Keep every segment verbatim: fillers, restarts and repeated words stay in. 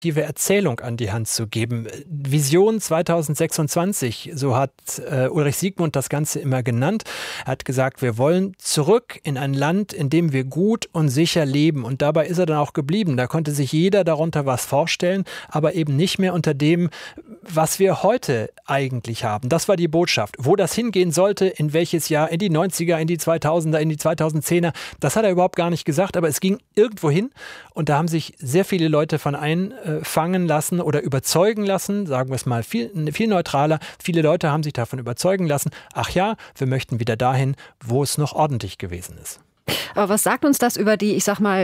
Erzählung an die Hand zu geben. Vision zweitausendsechsundzwanzig, so hat äh, Ulrich Siegmund das Ganze immer genannt. Er hat gesagt, wir wollen zurück in ein Land, in dem wir gut und sicher leben. Und dabei ist er dann auch geblieben. Da konnte sich jeder darunter was vorstellen, aber eben nicht mehr unter dem, was wir heute eigentlich haben. Das war die Botschaft. Wo das hingehen sollte, in welches Jahr, in die neunziger, in die zweitausender, in die zweitausendzehner, das hat er überhaupt gar nicht gesagt, aber es ging irgendwo hin. Und da haben sich sehr viele Leute von ein fangen lassen oder überzeugen lassen, sagen wir es mal viel, viel neutraler. Viele Leute haben sich davon überzeugen lassen, ach ja, wir möchten wieder dahin, wo es noch ordentlich gewesen ist. Aber was sagt uns das über die, ich sag mal,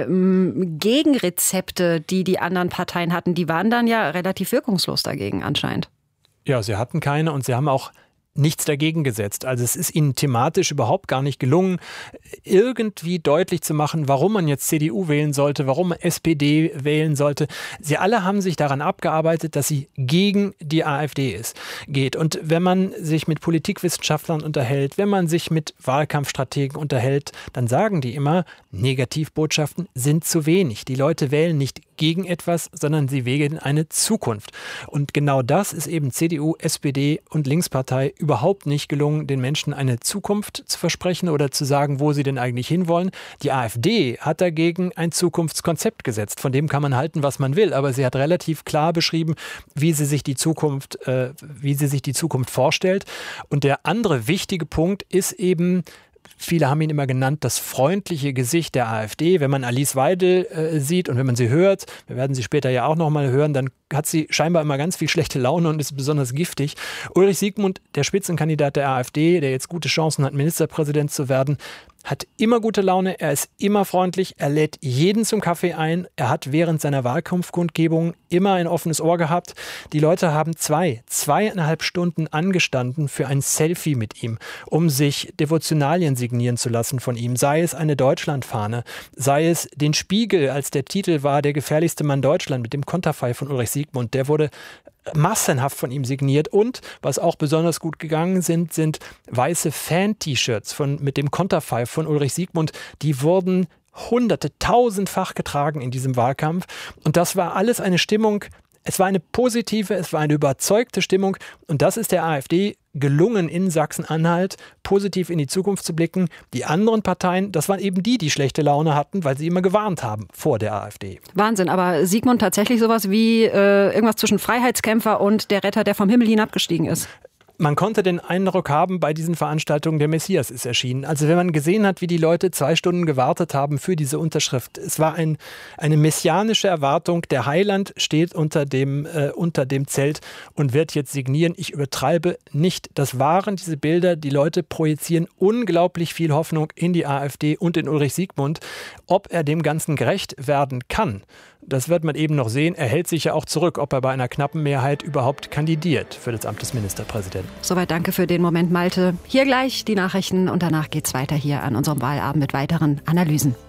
Gegenrezepte, die die anderen Parteien hatten? Die waren dann ja relativ wirkungslos dagegen anscheinend. Ja, sie hatten keine und sie haben auch nichts dagegen gesetzt. Also es ist ihnen thematisch überhaupt gar nicht gelungen, irgendwie deutlich zu machen, warum man jetzt C D U wählen sollte, warum man S P D wählen sollte. Sie alle haben sich daran abgearbeitet, dass sie gegen die AfD ist, geht. Und wenn man sich mit Politikwissenschaftlern unterhält, wenn man sich mit Wahlkampfstrategen unterhält, dann sagen die immer, Negativbotschaften sind zu wenig. Die Leute wählen nicht gegen etwas, sondern sie wählen eine Zukunft. Und genau das ist eben C D U, S P D und Linkspartei überhaupt nicht gelungen, den Menschen eine Zukunft zu versprechen oder zu sagen, wo sie denn eigentlich hinwollen. Die AfD hat dagegen ein Zukunftskonzept gesetzt. Von dem kann man halten, was man will, aber sie hat relativ klar beschrieben, wie sie sich die Zukunft, äh, wie sie sich die Zukunft vorstellt. Und der andere wichtige Punkt ist eben, viele haben ihn immer genannt, das freundliche Gesicht der AfD. Wenn man Alice Weidel äh, sieht und wenn man sie hört, wir werden sie später ja auch noch mal hören, dann hat sie scheinbar immer ganz viel schlechte Laune und ist besonders giftig. Ulrich Siegmund, der Spitzenkandidat der AfD, der jetzt gute Chancen hat, Ministerpräsident zu werden, hat immer gute Laune, er ist immer freundlich, er lädt jeden zum Kaffee ein, er hat während seiner Wahlkampfkundgebung immer ein offenes Ohr gehabt. Die Leute haben zwei, zweieinhalb Stunden angestanden für ein Selfie mit ihm, um sich Devotionalien signieren zu lassen von ihm, sei es eine Deutschlandfahne, sei es den Spiegel, als der Titel war, der gefährlichste Mann Deutschland mit dem Konterfei von Ulrich Siegmund, der wurde massenhaft von ihm signiert und, was auch besonders gut gegangen sind, sind weiße Fan-T-Shirts von, mit dem Konterfei von Ulrich Siegmund. Die wurden hunderte, tausendfach getragen in diesem Wahlkampf und das war alles eine Stimmung, es war eine positive, es war eine überzeugte Stimmung und das ist der AfD gelungen, in Sachsen-Anhalt positiv in die Zukunft zu blicken. Die anderen Parteien, das waren eben die, die schlechte Laune hatten, weil sie immer gewarnt haben vor der AfD. Wahnsinn, aber Siegmund tatsächlich sowas wie äh, irgendwas zwischen Freiheitskämpfer und der Retter, der vom Himmel hinabgestiegen ist? Man konnte den Eindruck haben, bei diesen Veranstaltungen, der Messias ist erschienen. Also wenn man gesehen hat, wie die Leute zwei Stunden gewartet haben für diese Unterschrift. Es war ein, eine messianische Erwartung. Der Heiland steht unter dem, äh, unter dem Zelt und wird jetzt signieren. Ich übertreibe nicht. Das waren diese Bilder. Die Leute projizieren unglaublich viel Hoffnung in die AfD und in Ulrich Siegmund. Ob er dem Ganzen gerecht werden kann, das wird man eben noch sehen. Er hält sich ja auch zurück, ob er bei einer knappen Mehrheit überhaupt kandidiert für das Amt des Ministerpräsidenten. Soweit danke für den Moment, Malte. Hier gleich die Nachrichten und danach geht's weiter hier an unserem Wahlabend mit weiteren Analysen.